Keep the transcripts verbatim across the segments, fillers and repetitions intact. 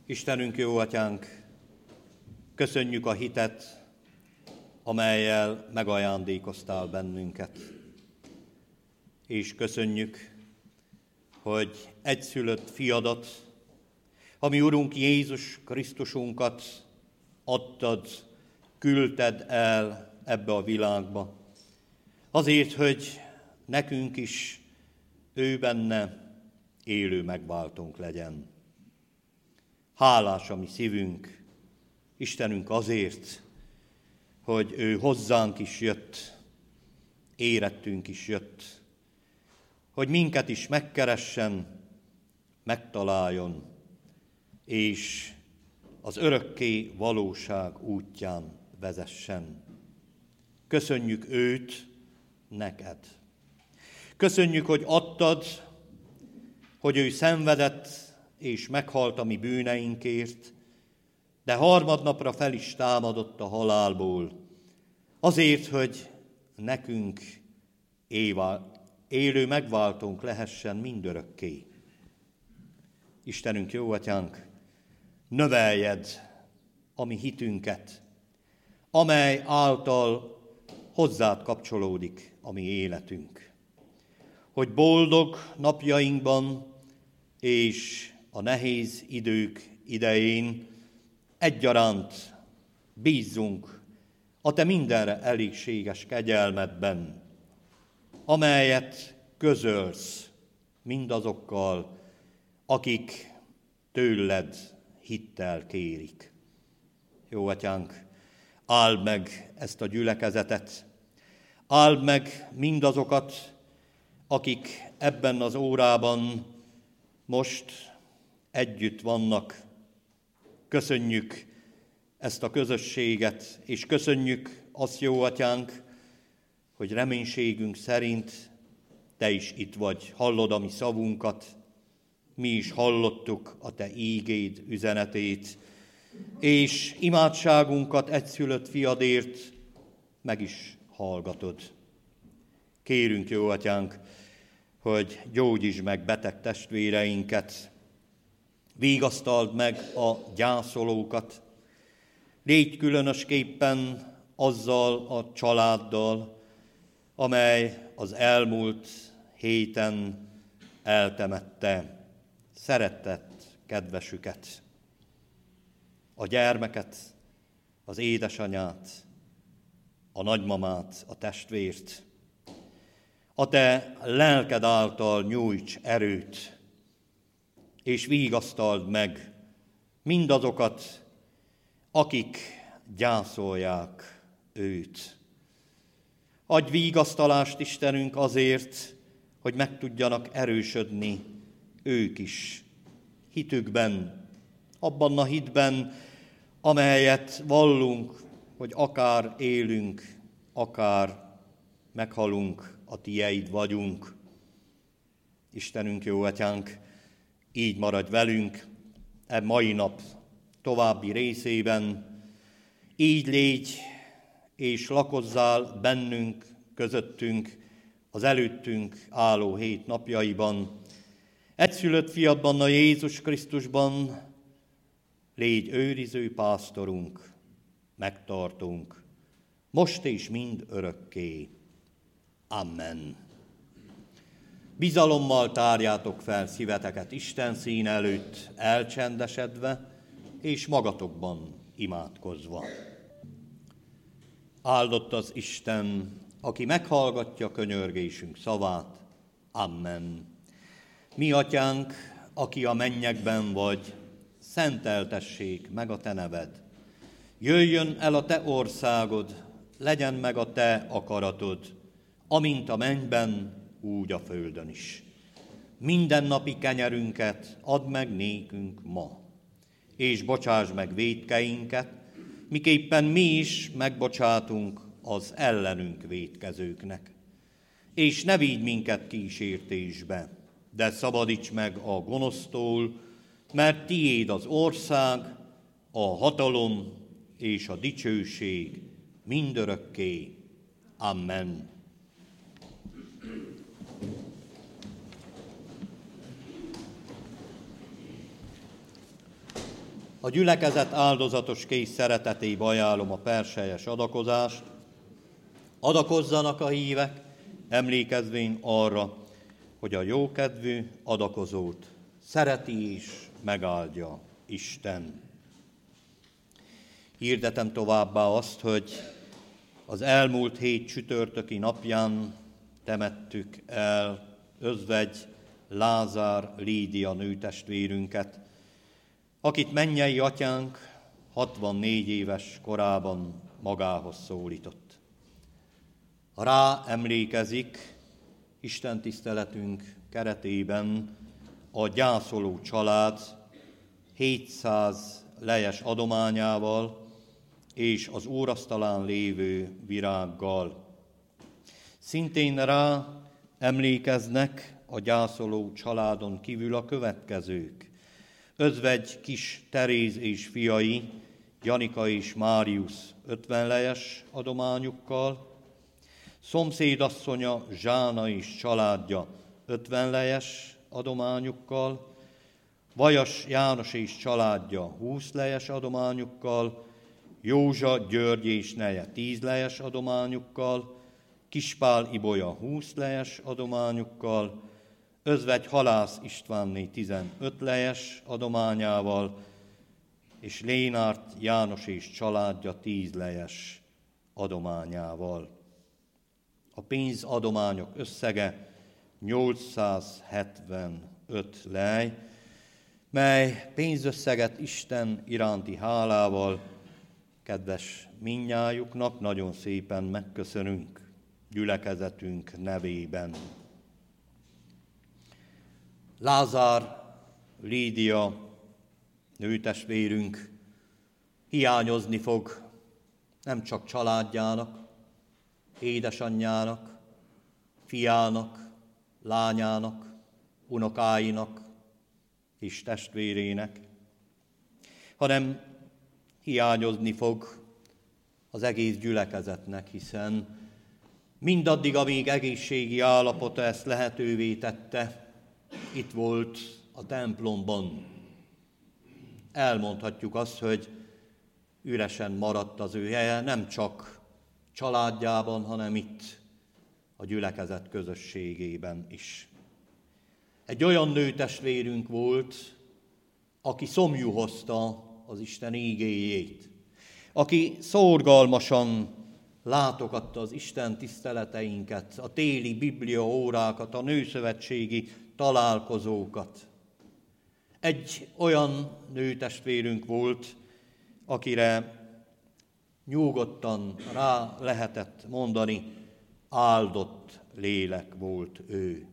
Istenünk, jó atyánk, köszönjük a hitet, amellyel megajándékoztál bennünket. És köszönjük, hogy egyszülött fiadat, a mi Urunk Jézus Krisztusunkat adtad, küldted el ebbe a világba. Azért, hogy nekünk is ő benne élő megváltónk legyen. Hálás a mi szívünk, Istenünk azért, hogy ő hozzánk is jött, érettünk is jött, hogy minket is megkeressen, megtaláljon, és az örökké valóság útján vezessen. Köszönjük őt neked. Köszönjük, hogy adtad, hogy ő szenvedett és meghalt a mi bűneinkért, de harmadnapra fel is támadott a halálból, azért, hogy nekünk éva, élő megváltónk lehessen mindörökké. Istenünk, jó atyánk, növeljed a mi hitünket, amely által hozzád kapcsolódik a mi életünk. Hogy boldog napjainkban és a nehéz idők idején egyaránt bízzunk a te mindenre elégséges kegyelmedben, amelyet közölsz mindazokkal, akik tőled hittel kérik. Jó atyánk, áld meg ezt a gyülekezetet, áld meg mindazokat, akik ebben az órában most együtt vannak. Köszönjük ezt a közösséget, és köszönjük azt, jó atyánk, hogy reménységünk szerint te is itt vagy, hallod a mi szavunkat, mi is hallottuk a te ígéd üzenetét, és imádságunkat egyszülött fiadért meg is hallgatod. Kérünk, jó atyánk, hogy gyógyítsd meg beteg testvéreinket, vigasztald meg a gyászolókat, légy különösképpen azzal a családdal, amely az elmúlt héten eltemette szeretett kedvesüket, a gyermeket, az édesanyát, a nagymamát, a testvért. A te lelked által nyújts erőt, és vigasztald meg mindazokat, akik gyászolják őt. Adj vigasztalást, Istenünk, azért, hogy meg tudjanak erősödni ők is hitükben, abban a hitben, amelyet vallunk, hogy akár élünk, akár meghalunk, a tieid vagyunk. Istenünk, jó atyánk, így maradj velünk e mai nap további részében, így légy és lakozzál bennünk, közöttünk, az előttünk álló hét napjaiban. Egyszülött fiadban, a Jézus Krisztusban légy őriző pásztorunk, megtartunk, most és mind örökké. Amen. Bizalommal tárjátok fel szíveteket Isten szín előtt, elcsendesedve és magatokban imádkozva. Áldott az Isten, aki meghallgatja könyörgésünk szavát. Amen. Mi atyánk, aki a mennyekben vagy, szenteltessék meg a te neved. Jöjjön el a te országod, legyen meg a te akaratod, amint a mennyben, úgy a földön is. Mindennapi kenyerünket add meg nékünk ma, és bocsásd meg vétkeinket, miképpen mi is megbocsátunk az ellenünk vétkezőknek. És ne vigy minket kísértésbe, de szabadíts meg a gonosztól, mert tiéd az ország, a hatalom és a dicsőség mindörökké. Amen. A gyülekezet áldozatos kész szeretetébe ajánlom a perselyes adakozást. Adakozzanak a hívek, emlékezvén arra, hogy a jókedvű adakozót szereti és megáldja Isten. Hirdetem továbbá azt, hogy az elmúlt hét csütörtöki napján temettük el özvegy Lázár Lídia nőtestvérünket, akit mennyei atyánk hatvannégy éves korában magához szólított. Rá emlékezik Isten tiszteletünk keretében a gyászoló család hétszáz lejes adományával és az úrasztalán lévő virággal. Szintén rá emlékeznek a gyászoló családon kívül a következők. Özvegy kis Teréz és fiai, Janika és Máriusz ötven lejes adományukkal, szomszédasszonya Zsána és családja ötven lejes adományukkal, Vajas János és családja húsz lejes adományukkal, Józsa György és neje tíz lejes adományukkal, Kispál Ibolya húsz lejes adományukkal, Özvegy Halász Istvánné tizenöt lejes adományával, és Lénárt János és családja tíz lejes adományával. A pénzadományok összege nyolcszázhetvenöt lej, mely pénzösszeget Isten iránti hálával kedves mindnyájuknak nagyon szépen megköszönünk gyülekezetünk nevében. Lázár Lídia nőtestvérünk hiányozni fog nem csak családjának, édesanyjának, fiának, lányának, unokáinak és testvérének, hanem hiányozni fog az egész gyülekezetnek, hiszen mindaddig, amíg egészségi állapota ezt lehetővé tette, itt volt a templomban. Elmondhatjuk azt, hogy üresen maradt az ő helye, nem csak családjában, hanem itt a gyülekezet közösségében is. Egy olyan nőtestvérünk volt, aki szomjú hozta az Isten ígéjét, aki szorgalmasan látogatta az Isten tiszteleteinket, a téli bibliaórákat, a nőszövetségi találkozókat. Egy olyan nőtestvérünk volt, akire nyugodtan rá lehetett mondani, áldott lélek volt ő.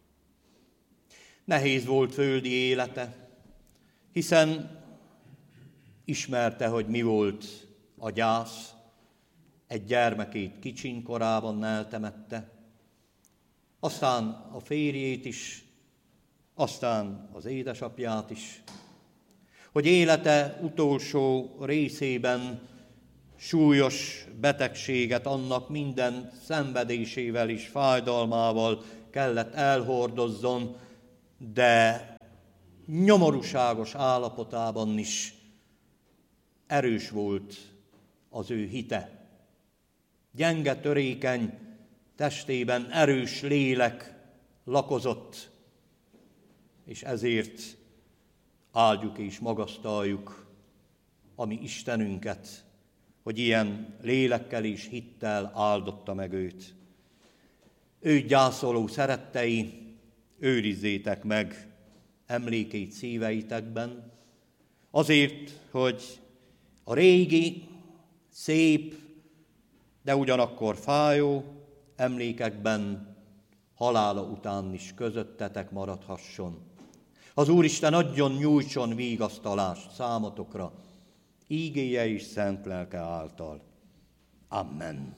Nehéz volt földi élete, hiszen ismerte, hogy mi volt a gyász, egy gyermekét kicsin korában eltemette, aztán a férjét is, aztán az édesapját is, hogy élete utolsó részében súlyos betegséget, annak minden szenvedésével és fájdalmával kellett elhordozzon, de nyomorúságos állapotában is erős volt az ő hite. Gyenge, törékeny testében erős lélek lakozott, és ezért áldjuk és magasztaljuk a mi Istenünket, hogy ilyen lélekkel és hittel áldotta meg őt. Őt gyászoló szerettei, őrizzétek meg emlékét szíveitekben, azért, hogy a régi, szép, de ugyanakkor fájó emlékekben halála után is közöttetek maradhasson. Az Úristen adjon, nyújtson vigasztalást számotokra, ígéje és szent lelke által. Amen.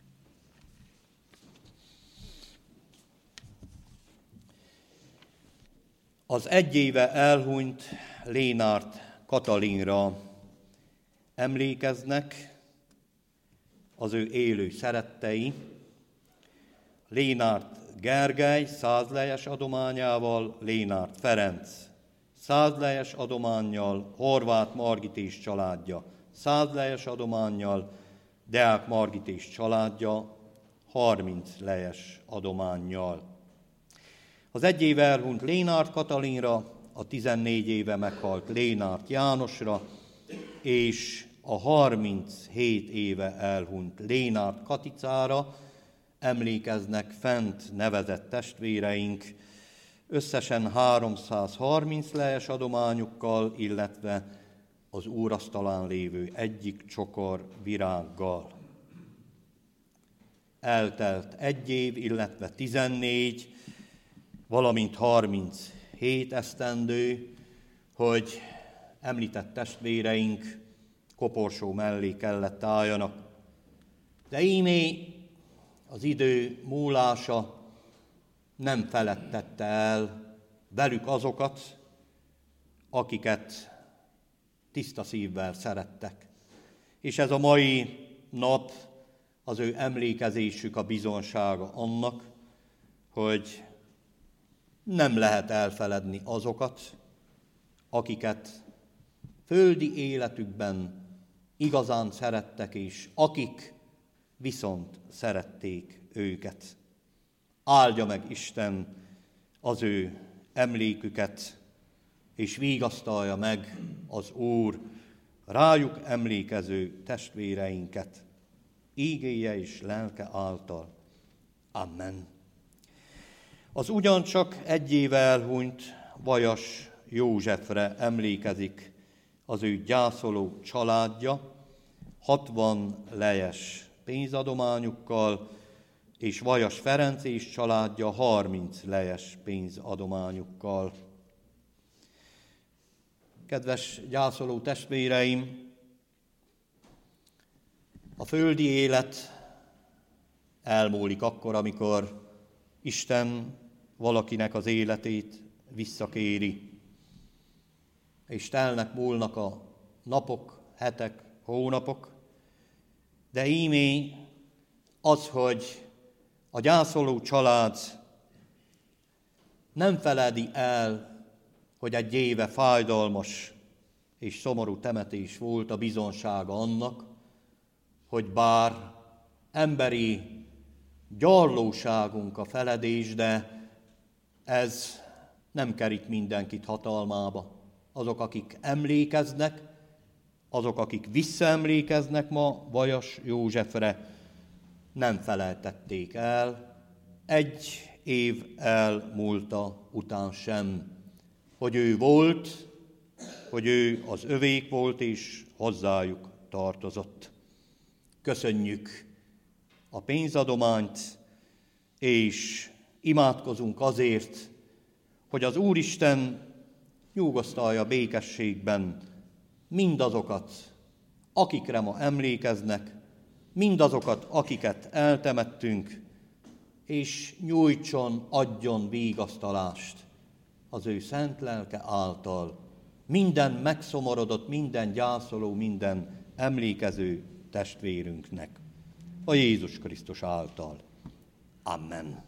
Az egy éve elhunyt Lénárt Katalinra emlékeznek az ő élő szerettei. Lénárt Gergely százlejes adományával, Lénárt Ferenc százlejes adománnyal Horváth Margit és családja százlejes adománnyal, Deák Margit és családja harminc lejes adománnyal. Az egy éve elhunyt Lénárt Katalinra, a tizennégy éve meghalt Lénárt Jánosra, és a harminchét éve elhunyt Lénárt Katicára emlékeznek fent nevezett testvéreink, összesen háromszázharminc lejes adományukkal, illetve az úrasztalán lévő egyik csokor virággal. Eltelt egy év, illetve tizennégy, valamint harminchét esztendő, hogy említett testvéreink koporsó mellé kellett álljanak. De ímé az idő múlása nem feledtette el velük azokat, akiket tiszta szívvel szerettek. És ez a mai nap az ő emlékezésük a bizonsága annak, hogy nem lehet elfeledni azokat, akiket földi életükben igazán szerettek, és akik viszont szerették őket. Áldja meg Isten az ő emléküket, és vigasztalja meg az Úr rájuk emlékező testvéreinket, ígéje és lelke által. Amen. Az ugyancsak egy éve elhunyt Vajas Józsefre emlékezik az ő gyászoló családja, hatvan lejes pénzadományukkal, és Vajas Ferenc és családja harminc lejes pénzadományukkal. Kedves gyászoló testvéreim, a földi élet elmúlik akkor, amikor Isten valakinek az életét visszakéri, és telnek, múlnak a napok, hetek, hónapok, de ímé az, hogy a gyászoló család nem feledi el, hogy egy éve fájdalmas és szomorú temetés volt, a bizonsága annak, hogy bár emberi gyarlóságunk a feledés, de ez nem kerít mindenkit hatalmába. Azok, akik emlékeznek, azok, akik visszaemlékeznek ma Vajas Józsefre, nem felejtették el, egy év elmúlta után sem, hogy ő volt, hogy ő az övék volt, és hozzájuk tartozott. Köszönjük a pénzadományt, és imádkozunk azért, hogy az Úristen nyugosztalja békességben mindazokat, akikre ma emlékeznek, mindazokat, akiket eltemettünk, és nyújtson, adjon vigasztalást az ő szent lelke által minden megszomorodott, minden gyászoló, minden emlékező testvérünknek. A Jézus Krisztus által. Amen.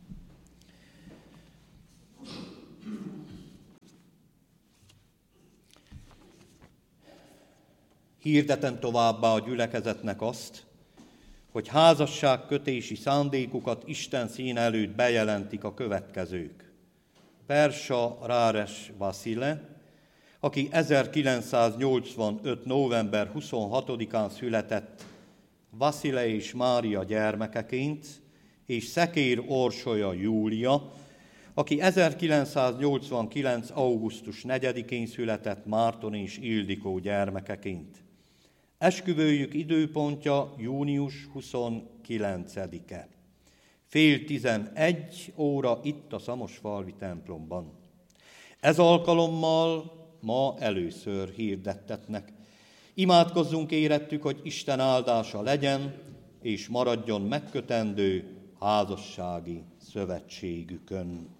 Hirdetem továbbá a gyülekezetnek azt, hogy házasságkötési szándékukat Isten színe előtt bejelentik a következők. Persa Ráres Vasile, aki ezerkilencszáznyolcvanöt. november huszonhatodikán született Vasile és Mária gyermekeként, és Szekér Orsolya Júlia, aki ezerkilencszáznyolcvankilenc. augusztus negyedikén született Márton és Ildikó gyermekeként. Esküvőjük időpontja június huszonkilencedike. Fél tizenegy óra itt a Szamosfalvi templomban. Ez alkalommal ma először hirdettetnek. Imádkozzunk érettük, hogy Isten áldása legyen, és maradjon megkötendő házassági szövetségükön.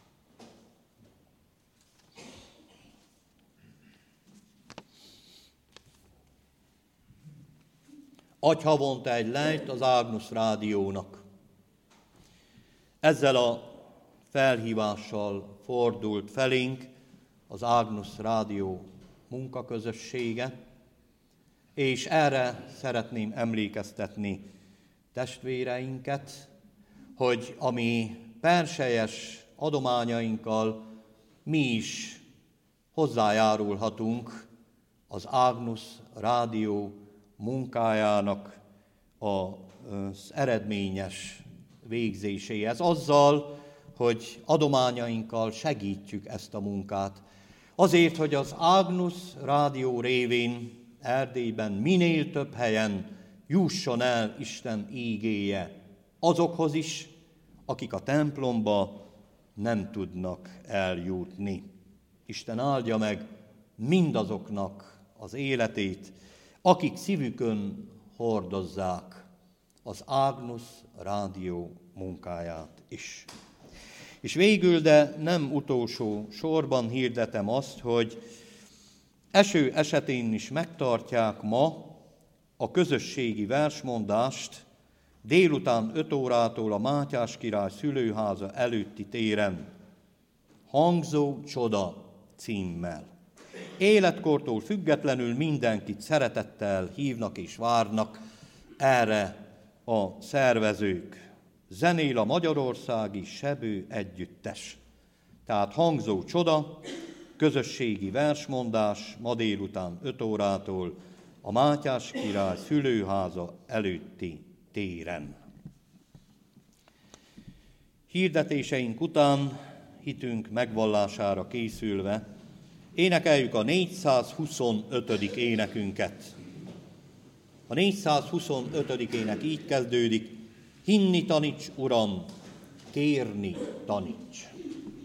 Adj havonta egy lejt az Ágnusz Rádiónak. Ezzel a felhívással fordult felénk az Agnus Rádió munkaközössége, és erre szeretném emlékeztetni testvéreinket, hogy a mi perselyes adományainkkal mi is hozzájárulhatunk az Agnus Rádió munkájának az eredményes végzéséhez, azzal, hogy adományainkkal segítjük ezt a munkát. Azért, hogy az Agnus Rádió révén Erdélyben minél több helyen jusson el Isten ígéje azokhoz is, akik a templomba nem tudnak eljutni. Isten áldja meg mindazoknak az életét, akik szívükön hordozzák az Agnus Rádió munkáját is. És végül, de nem utolsó sorban hirdetem azt, hogy eső esetén is megtartják ma a közösségi versmondást délután öt órától a Mátyás király szülőháza előtti téren, Hangzó csoda címmel. Életkortól függetlenül mindenkit szeretettel hívnak és várnak erre a szervezők. Zenél a Magyarországi Sebő Együttes. Tehát Hangzó csoda, közösségi versmondás ma délután öt órától a Mátyás király szülőháza előtti téren. Hirdetéseink után hitünk megvallására készülve énekeljük a négyszázhuszonötödik énekünket. A négyszázhuszonötödik ének így kezdődik: hinni taníts, Uram, kérni taníts.